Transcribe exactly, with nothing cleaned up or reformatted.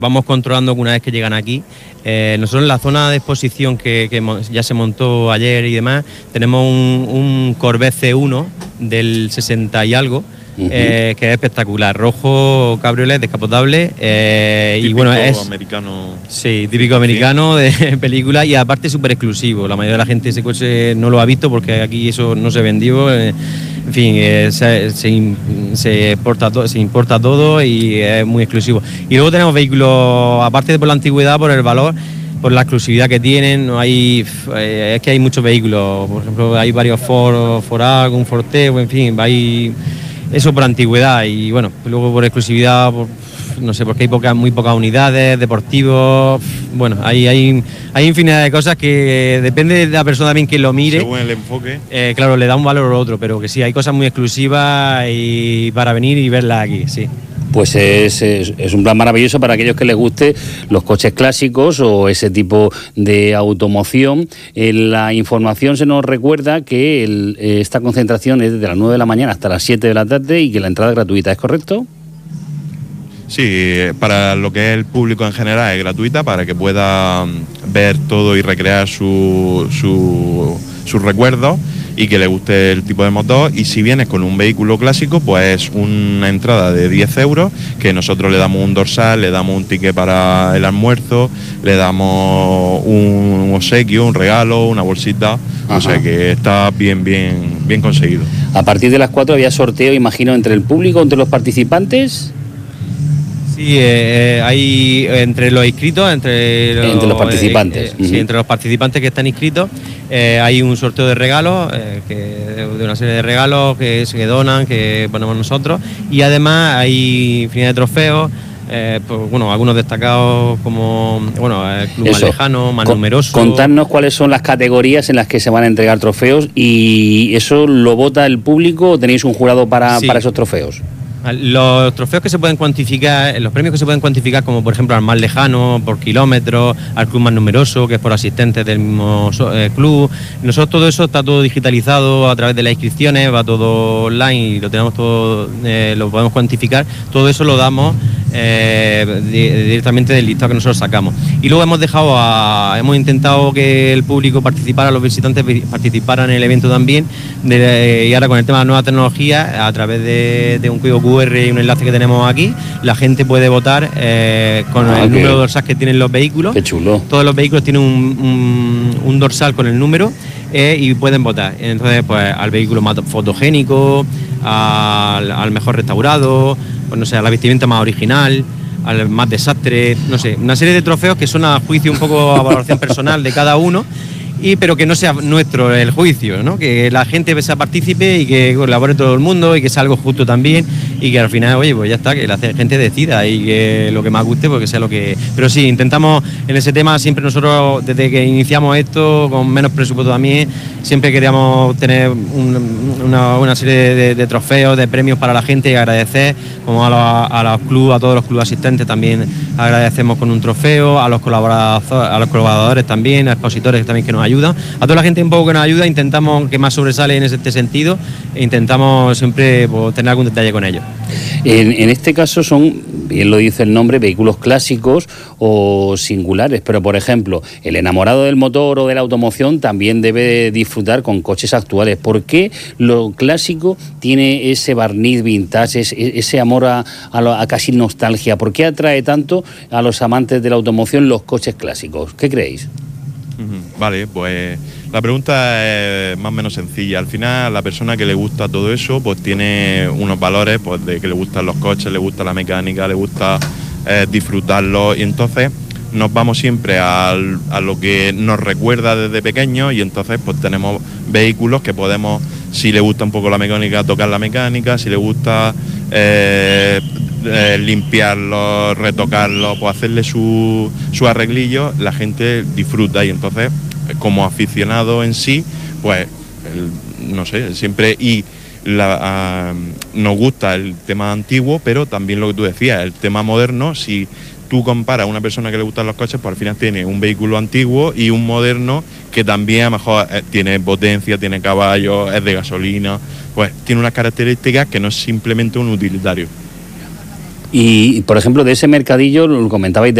vamos controlando una vez que llegan aquí. Eh, nosotros en la zona de exposición que, que ya se montó ayer y demás, tenemos un, un Corvette C uno del sesenta y algo, uh-huh. eh, que es espectacular, rojo, cabriolet, descapotable, eh, típico y bueno, es americano. Sí, típico americano de película y aparte súper exclusivo. La mayoría de la gente ese coche no lo ha visto porque aquí eso no se vendió. Eh, en fin, eh, se, se, se, importa to, se importa todo y es muy exclusivo. Y luego tenemos vehículos, aparte de por la antigüedad, por el valor, por la exclusividad que tienen. No hay, eh, es que hay muchos vehículos. Por ejemplo, hay varios Ford, Ford Argo, un Forteo, en fin, hay eso por antigüedad y bueno, luego por exclusividad, por, no sé, porque hay pocas, muy pocas unidades, deportivos, bueno, hay, hay, hay infinidad de cosas que depende de la persona también que lo mire. Según el enfoque. Eh, claro, le da un valor u otro, pero que sí, hay cosas muy exclusivas y para venir y verlas aquí, sí. Pues es, es, es un plan maravilloso para aquellos que les guste los coches clásicos o ese tipo de automoción. En la información se nos recuerda que el, esta concentración es desde las nueve de la mañana hasta las siete de la tarde y que la entrada es gratuita, ¿es correcto? Sí, para lo que es el público en general es gratuita, para que pueda ver todo y recrear su, su, sus recuerdos y que le guste el tipo de motor. Y si vienes con un vehículo clásico, pues es una entrada de diez euros, que nosotros le damos un dorsal, le damos un ticket para el almuerzo, le damos un obsequio, un regalo, una bolsita. Ajá. O sea que está bien, bien, bien conseguido. A partir de las cuatro había sorteo, imagino, entre el público, entre los participantes. Sí, eh, hay entre los inscritos, entre los, entre los participantes. Eh, eh, uh-huh. Sí, entre los participantes que están inscritos, eh, hay un sorteo de regalos, eh, que, de una serie de regalos que se donan, que ponemos nosotros, y además hay infinidad de trofeos. Eh, pues, bueno, algunos destacados como bueno, el club Eso. más lejano, más Con, numeroso. Contarnos cuáles son las categorías en las que se van a entregar trofeos y eso lo vota el público o tenéis un jurado para, sí. para esos trofeos. Los trofeos que se pueden cuantificar, los premios que se pueden cuantificar, como por ejemplo al más lejano, por kilómetros, al club más numeroso, que es por asistentes del mismo eh, club. Nosotros todo eso está todo digitalizado a través de las inscripciones, va todo online y lo tenemos todo, eh, lo podemos cuantificar. Todo eso lo damos eh, di- directamente del listado que nosotros sacamos. Y luego hemos dejado, a, hemos intentado que el público participara, los visitantes participaran en el evento también. De, y ahora con el tema de la nueva tecnología, a través de, de un código Q R y un enlace que tenemos aquí, la gente puede votar eh, con ah, el okay. número dorsal que tienen los vehículos. Qué chulo. Todos los vehículos tienen un, un, un dorsal con el número eh, y pueden votar. Entonces, pues al vehículo más fotogénico, al, al mejor restaurado, pues no sé, a la vestimenta más original, al más desastre, no sé, una serie de trofeos que son a juicio un poco a valoración personal de cada uno. Y pero que no sea nuestro el juicio, ¿no? Que la gente sea partícipe y que colabore todo el mundo y que sea algo justo también y que al final, oye, pues ya está, que la gente decida y que lo que más guste, pues que sea lo que... Pero sí, intentamos en ese tema siempre nosotros, desde que iniciamos esto, con menos presupuesto también, siempre queríamos tener un, una, una serie de, de trofeos, de premios para la gente y agradecer, como a los, a los clubes, a todos los clubes asistentes también agradecemos con un trofeo, a los colaboradores, a los colaboradores también, a expositores también que nos ayudan. Ayuda. A toda la gente un poco que nos ayuda, intentamos que más sobresale en este sentido e intentamos siempre pues, tener algún detalle con ellos. En, en este caso son, bien lo dice el nombre, vehículos clásicos o singulares, pero por ejemplo, el enamorado del motor o de la automoción también debe disfrutar con coches actuales. ¿Por qué lo clásico tiene ese barniz vintage, ese, ese amor a, a, lo, a casi nostalgia? ¿Por qué atrae tanto a los amantes de la automoción los coches clásicos? ¿Qué creéis? Vale, pues la pregunta es más o menos sencilla. Al final, a la persona que le gusta todo eso, pues tiene unos valores, pues de que le gustan los coches, le gusta la mecánica, le gusta eh, disfrutarlo, y entonces nos vamos siempre a, a lo que nos recuerda desde pequeños, y entonces pues tenemos vehículos que podemos, si le gusta un poco la mecánica, tocar la mecánica, si le gusta eh, eh, limpiarlo, retocarlo, pues hacerle su, su arreglillo, la gente disfruta, y entonces como aficionado en sí, pues el, no sé, siempre y la, uh, nos gusta el tema antiguo, pero también lo que tú decías, el tema moderno. Si tú comparas a una persona que le gustan los coches, pues al final tiene un vehículo antiguo y un moderno que también a lo mejor eh, tiene potencia, tiene caballos, es de gasolina, pues tiene unas características que no es simplemente un utilitario. Y, por ejemplo, de ese mercadillo, lo comentabais de